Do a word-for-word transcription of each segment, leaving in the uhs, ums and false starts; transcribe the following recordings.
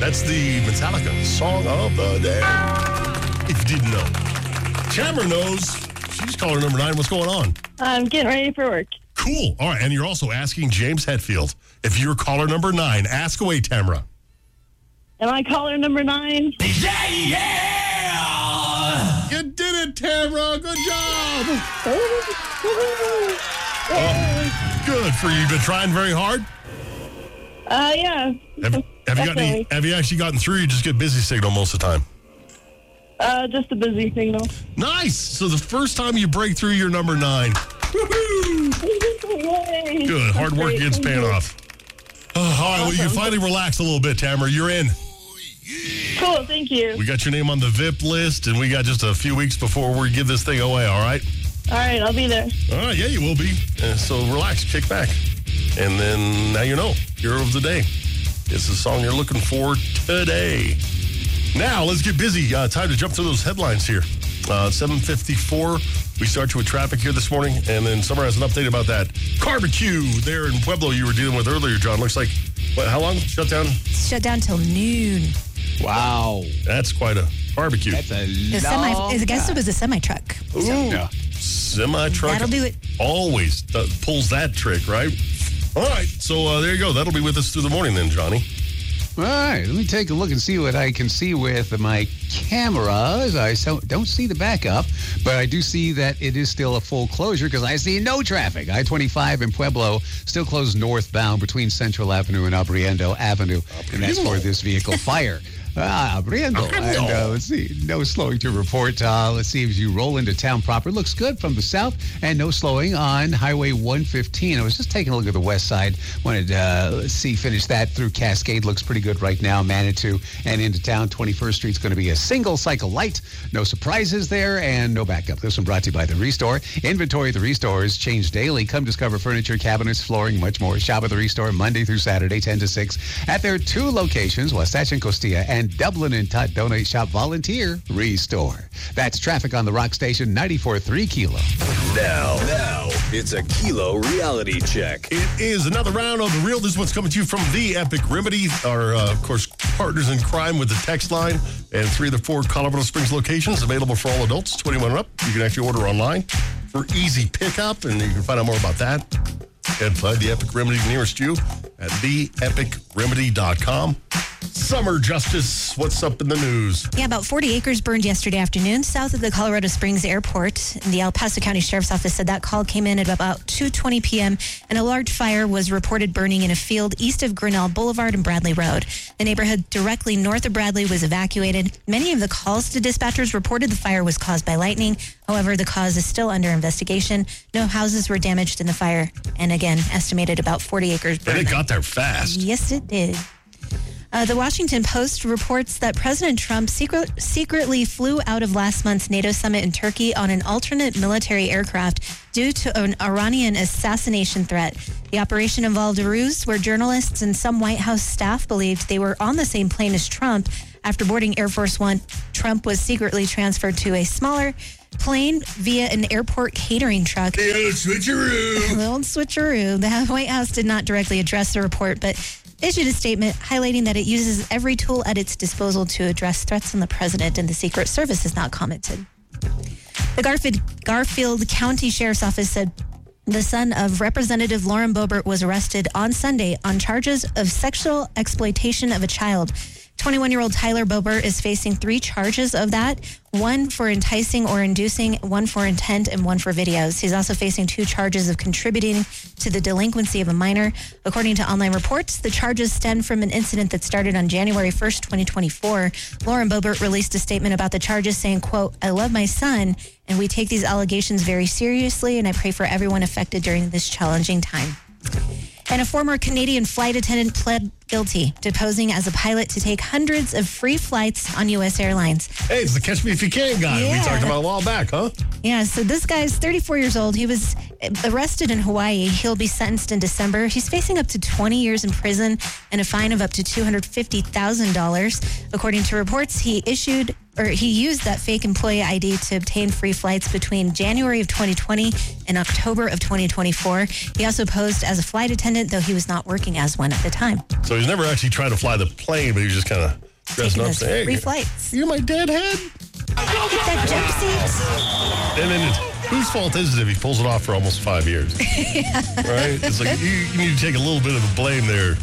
That's the Metallica song of the day. If you didn't know. Tamara knows. She's caller number nine. What's going on? I'm getting ready for work. Cool. All right. And you're also asking James Hetfield if you're caller number nine. Ask away, Tamara. Am I caller number nine? Yeah, yeah! You did it, Tamara. Good job. Oh, good for you. You've been trying very hard? Uh, yeah. Have, have you got any, have you actually gotten through? You just get busy signal most of the time. Uh, just a busy signal. Nice. So the first time you break through, you're number nine. Yay. Good. Hard That's work great. gets Thank paying you. off. Oh, all right. Well, you can Awesome. finally relax a little bit, Tamara. You're in. Cool, thank you. We got your name on the V I P list, and we got just a few weeks before we give this thing away, all right? All right, I'll be there. All right. Yeah, you will be. Uh, so relax. Kick back. And then now you know. Hero of the day. It's the song you're looking for today. Now, let's get busy. Uh, time to jump through those headlines here. Uh, seven fifty-four, we start you with traffic here this morning, and then Summer has an update about that barbecue there in Pueblo you were dealing with earlier, John. Looks like, what, how long? Shut down? Shut down till noon. Wow. That's quite a barbecue. That's a The semi, I guess it was a semi truck. Ooh, Yeah. semi-truck. That'll do it. Always th- pulls that trick, right? All right, so uh, there you go. That'll be with us through the morning then, Johnny. All right, let me take a look and see what I can see with my cameras. I so, don't see the backup, but I do see that it is still a full closure because I see no traffic. I twenty-five in Pueblo still closed northbound between Central Avenue and Abriendo Avenue, and that's for this vehicle fire. Ah, Abriendo. And uh, let's see, no slowing to report. Uh, let's see as you roll into town proper. Looks good from the south, and no slowing on Highway one fifteen. I was just taking a look at the west side. Wanted to uh, let's see, finish that through Cascade. Looks pretty good right now. Manitou and into town. twenty-first Street's going to be a single cycle light. No surprises there, and no backup. This one brought to you by The Restore. Inventory at The Restore is changed daily. Come discover furniture, cabinets, flooring, much more. Shop at The Restore Monday through Saturday, ten to six, at their two locations, Wasatch and Costilla, and Dublin and Tut. Donate, shop, volunteer, Restore. That's traffic on the Rock Station, ninety-four point three Kilo. Now, now, it's a Kilo reality check. It is another round of The Real. This one's coming to you from The Epic Remedy, our, uh, of course, partners in crime with the text line, and three of the four Colorado Springs locations available for all adults, twenty-one and up. You can actually order online for easy pickup, and you can find out more about that and find The Epic Remedy nearest you at the epic remedy dot com. Summer Justice, what's up in the news? Yeah, about forty acres burned yesterday afternoon south of the Colorado Springs Airport. And the El Paso County Sheriff's Office said that call came in at about two twenty p.m. and a large fire was reported burning in a field east of Grinnell Boulevard and Bradley Road. The neighborhood directly north of Bradley was evacuated. Many of the calls to dispatchers reported the fire was caused by lightning. However, the cause is still under investigation. No houses were damaged in the fire. And again, estimated about forty acres burned. And it got there fast. Yes, it did. Uh, the Washington Post reports that President Trump secret, secretly flew out of last month's NATO summit in Turkey on an alternate military aircraft due to an Iranian assassination threat. The operation involved a ruse where journalists and some White House staff believed they were on the same plane as Trump. After boarding Air Force One, Trump was secretly transferred to a smaller plane via an airport catering truck. The old switcheroo. The old switcheroo. The White House did not directly address the report, but issued a statement highlighting that it uses every tool at its disposal to address threats on the president, and the Secret Service has not commented. The Garfield, Garfield County Sheriff's Office said the son of Representative Lauren Boebert was arrested on Sunday on charges of sexual exploitation of a child. twenty-one-year-old Tyler Boebert is facing three charges of that, one for enticing or inducing, one for intent, and one for videos. He's also facing two charges of contributing to the delinquency of a minor. According to online reports, the charges stem from an incident that started on January first, twenty twenty-four. Lauren Boebert released a statement about the charges saying, quote, "I love my son, and we take these allegations very seriously, and I pray for everyone affected during this challenging time." And a former Canadian flight attendant pled guilty to posing as a pilot to take hundreds of free flights on U S airlines. Hey, it's the Catch Me If You Can guy we Yeah. talked about a while back, huh? Yeah, so this guy's thirty-four years old. He was arrested in Hawaii. He'll be sentenced in December. He's facing up to twenty years in prison and a fine of up to two hundred fifty thousand dollars. According to reports, he issued or he used that fake employee I D to obtain free flights between January of twenty twenty and October of twenty twenty-four. He also posed as a flight attendant, though he was not working as one at the time. So he's never actually trying to fly the plane, but he was just kind of dressing Taking up, those saying, free hey, flights. you're my dead head. Get that jump seat. And then it's, whose fault is it if he pulls it off for almost five years? Yeah. Right? It's like you, you need to take a little bit of the blame there.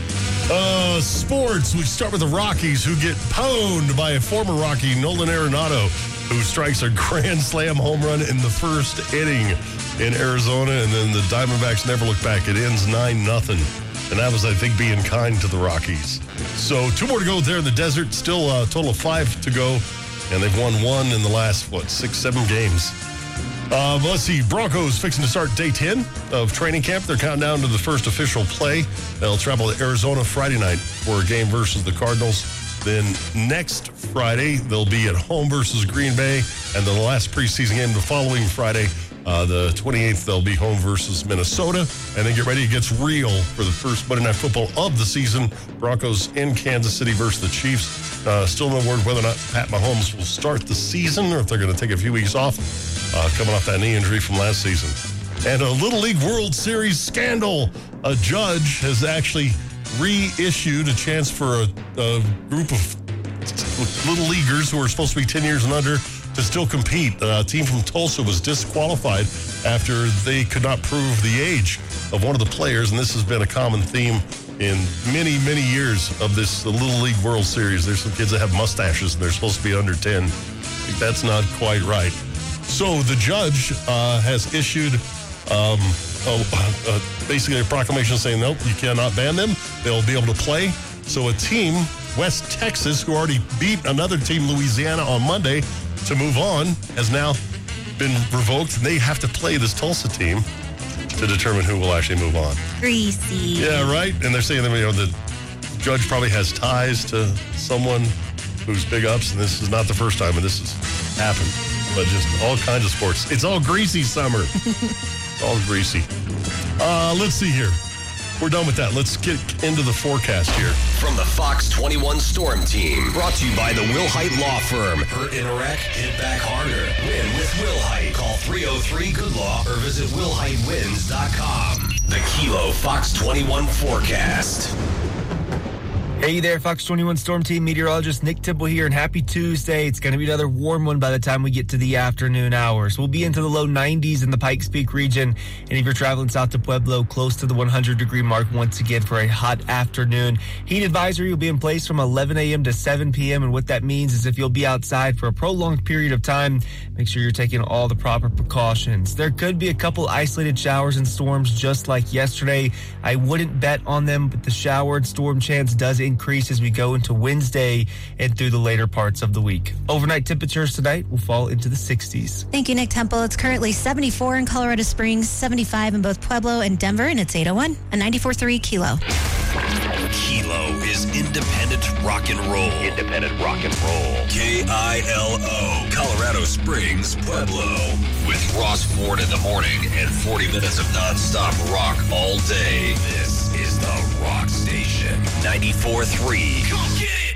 Uh, sports. We start with the Rockies, who get pwned by a former Rocky, Nolan Arenado, who strikes a grand slam home run in the first inning in Arizona, and then the Diamondbacks never look back. It ends nine nothing, and that was, I think, being kind to the Rockies. So two more to go there in the desert. Still a total of five to go, and they've won one in the last, what, six, seven games. Uh, but let's see, Broncos fixing to start day ten of training camp. They're counting down to the first official play. They'll travel to Arizona Friday night for a game versus the Cardinals. Then next Friday, they'll be at home versus Green Bay. And the last preseason game the following Friday, uh, the twenty-eighth, they'll be home versus Minnesota. And then get ready, it gets real for the first Monday Night Football of the season. Broncos in Kansas City versus the Chiefs. Uh, still no word whether or not Pat Mahomes will start the season or if they're going to take a few weeks off, uh, coming off that knee injury from last season. And a Little League World Series scandal. A judge has actually reissued a chance for a, a group of little leaguers who are supposed to be ten years and under to still compete. A team from Tulsa was disqualified after they could not prove the age of one of the players, and this has been a common theme in many, many years of this Little League World Series. There's some kids that have mustaches, and they're supposed to be under ten. I think that's not quite right. So the judge uh, has issued um, a, a, basically a proclamation saying, nope, you cannot ban them. They'll be able to play. So a team, West Texas, who already beat another team, Louisiana, on Monday to move on, has now been revoked. They have to play this Tulsa team to determine who will actually move on. Greasy. Yeah, right? And they're saying that, you know, the judge probably has ties to someone who's big ups, and this is not the first time and this has happened. But just all kinds of sports. It's all greasy summer. It's all greasy. Uh, let's see here. We're done with that. Let's get into the forecast here. From the Fox twenty-one Storm Team, brought to you by the Will Height Law Firm. Hurt in a wreck? Hit back harder. Win with Will Height. Call three oh three good law or visit will height wins dot com. The Kilo Fox twenty-one forecast. Hey there, Fox twenty-one Storm Team meteorologist Nick Tipple here, and happy Tuesday. It's going to be another warm one by the time we get to the afternoon hours. We'll be into the low nineties in the Pikes Peak region, and if you're traveling south to Pueblo, close to the one hundred degree mark once again for a hot afternoon. Heat advisory will be in place from eleven a.m. to seven p.m., and what that means is if you'll be outside for a prolonged period of time, make sure you're taking all the proper precautions. There could be a couple isolated showers and storms just like yesterday. I wouldn't bet on them, but the shower and storm chance does increase. increase as we go into Wednesday and through the later parts of the week. Overnight temperatures tonight will fall into the sixties. Thank you, Nick Temple. It's currently seventy-four in Colorado Springs, seventy-five in both Pueblo and Denver, and it's eight oh one, a ninety-four point three Kilo. Kilo is independent rock and roll. Independent rock and roll. K I L O, Colorado Springs, Pueblo. With Ross Ford in the morning and forty minutes of nonstop rock all day. This is the Rock Station. ninety-four point three. Come get it.